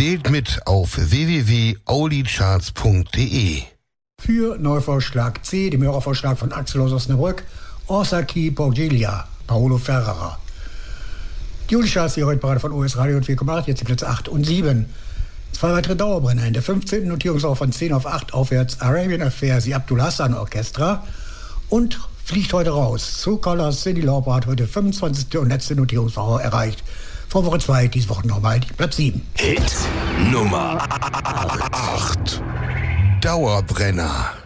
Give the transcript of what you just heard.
Wählt mit auf www.aulicharts.de. Für Neuvorschlag C, dem Hörervorschlag von Axel aus Osnabrück, Orsaki Borgilia, Paolo Ferrara. Die Audi-Charts, die Hitparade von OS Radio und 4,8, jetzt die Plätze 8 und 7. 2 weitere Dauerbrenner. In der 15. Notierungswoche von 10 auf 8 aufwärts Arabian Affair, die Abdul Hassan Orchestra. Und fliegt heute raus. So Colors, Cyndi Lauper hat heute 25. und letzte Notierungswoche erreicht. Vor Woche 2, diese Woche nochmal Platz 7. Hit Nummer 8. Dauerbrenner.